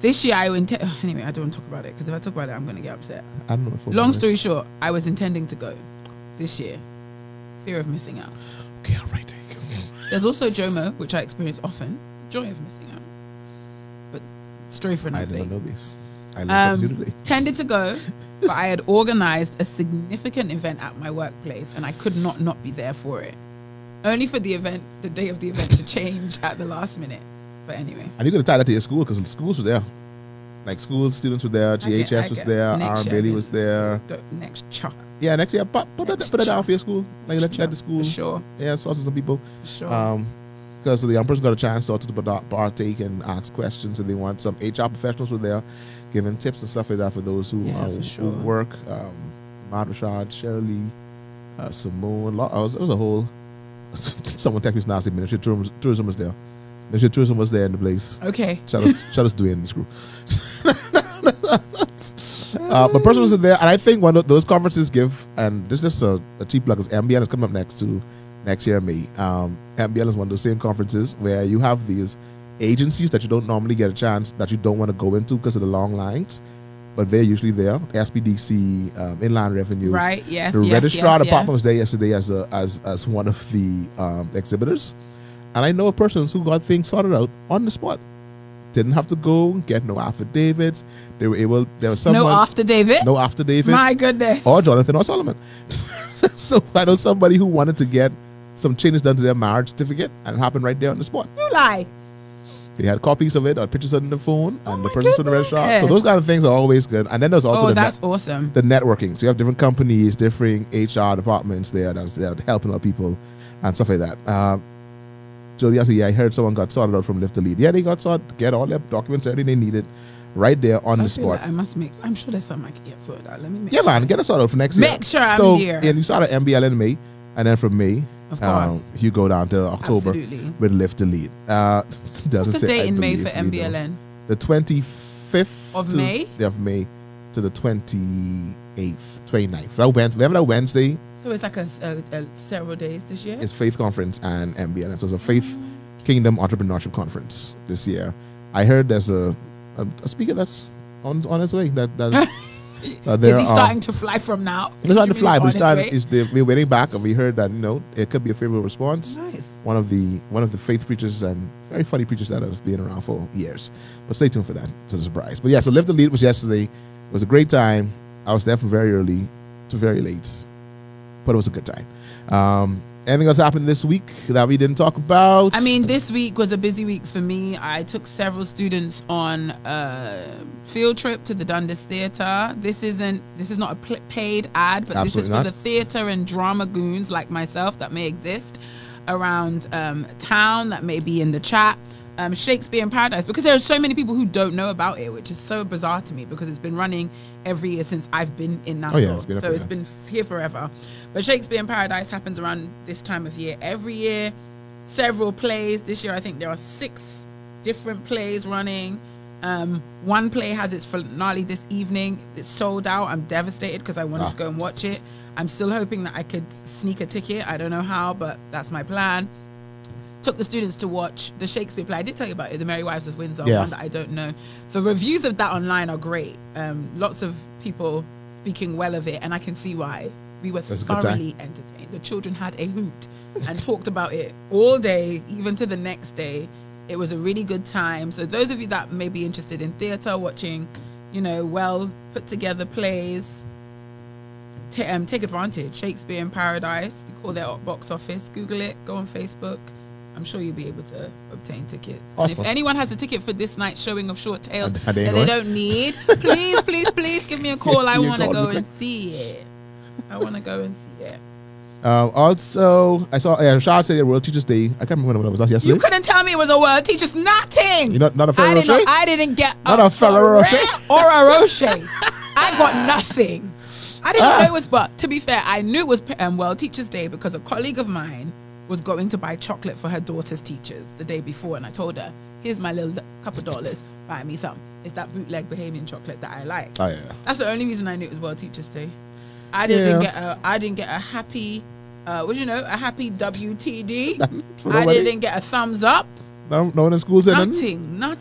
This year, anyway, I don't want to talk about it because if I talk about it, I'm going to get upset. I don't know. Long story short, I was intending to go this year. Fear of missing out. Okay, all right. There's also JOMO, which I experience often. Joy of missing out. But story for another day. I didn't know this. I learned something new today. Tended to go, but I had organized a significant event at my workplace and I could not be there for it. Only for the day of the event to change at the last minute. But anyway. And you could have tied that to your school because the schools were there. Like school students were there, GHS was there, R. Bailey was there. Next chop. Yeah, next year, put it down for your school. Like, let the school. For sure. Yeah, so some people. For sure. Because the young person got a chance to partake and ask questions, and they want some HR professionals were there giving tips and stuff like that for those who work. Matt Rashad, Shirley, Simone. It was a whole. Someone texted me nasty. Ministry of Tourism was there. Ministry of Tourism was there in the place. Okay. Shut us doing this group. But person was there, and I think one of those conferences give, and this is just a cheap plug, is MBL is coming up next year in May. MBL is one of those same conferences where you have these agencies that you don't normally get a chance, that you don't want to go into because of the long lines, but they're usually there. SPDC, Inland Revenue. Right, yes, the registrar department was there yesterday as one of the exhibitors. And I know of persons who got things sorted out on the spot. Didn't have to go get no affidavits. They were able. There was someone. No affidavit. No affidavit. My goodness. Or Jonathan or Solomon. So I know somebody who wanted to get some changes done to their marriage certificate, and it happened right there on the spot. You lie. They had copies of it or pictures on the phone, and the person's from the registrar. So those kind of things are always good. And then there's also awesome. The networking. So you have different companies, different HR departments there that's helping other people and stuff like that. Jody, I heard someone got sorted out from Lift the Lead. Yeah, they got sorted, get all their documents, everything they needed, right there on the spot. Like I'm sure there's something I could get sorted out. Let me make sure. Man, get it sorted out for next year. Make sure I'm here. And you start at MBL in May, and then from May, of course, you go down to October with Lift the Lead. What's the date in May for MBLN? The 25th of May? Of May to the 28th, 29th. Remember that Wednesday? So it's like a several days this year? It's Faith Conference and MBLN. So it's a Faith Kingdom Entrepreneurship Conference this year. I heard there's a speaker that's on his way. Is he starting to fly from now? He's starting to fly, but we're waiting back, and we heard that it could be a favorable response. Nice. One of the faith preachers and very funny preachers that have been around for years. But stay tuned for that. It's a surprise. But yeah, so Lift the Lead was yesterday. It was a great time. I was there from very early to very late, but it was a good time. Anything else happened this week that we didn't talk about? I mean, this week was a busy week for me. I took several students on a field trip to the Dundas Theatre. This is not a paid ad, but this is for the theatre and drama goons like myself that may exist around town, that may be in the chat. Shakespeare in Paradise, because there are so many people who don't know about it, which is so bizarre to me because it's been running every year since I've been in Nassau. It's been here forever. But Shakespeare in Paradise happens around this time of year every year. Several plays. This year I think there are 6 different plays running. One play has its finale this evening. It's sold out. I'm devastated because I wanted to go and watch it. I'm still hoping that I could sneak a ticket. I don't know how, but that's my plan. Took the students to watch the Shakespeare play. I did tell you about it, The Merry Wives of Windsor, one that I don't know. The reviews of that online are great. Lots of people speaking well of it, and I can see why. We were thoroughly entertained. The children had a hoot and talked about it all day, even to the next day. It was a really good time. So those of you that may be interested in theatre, watching, well put together plays, take advantage. Shakespeare in Paradise. You call their box office, Google it, go on Facebook. I'm sure you'll be able to obtain tickets. Awesome. And if anyone has a ticket for this night's showing of Short Tales that they don't need, please give me a call. I want to go and see it. Also, I saw Rashad say World Teachers Day. I can't remember when it was last yesterday. You couldn't tell me it was a World Teachers. Nothing. You're not a Ferrero Rocher? I didn't get a Ferrero Rocher or a Rocher. I got nothing. I didn't know it was, but to be fair, I knew it was World Teachers Day because a colleague of mine was going to buy chocolate for her daughter's teachers the day before, and I told her, here's my little couple dollars, buy me some. It's that bootleg Bahamian chocolate that I like. Oh yeah. That's the only reason I knew it was World Teachers Day. I didn't get a happy a happy WTD. I didn't get a thumbs up. No one in school said nothing.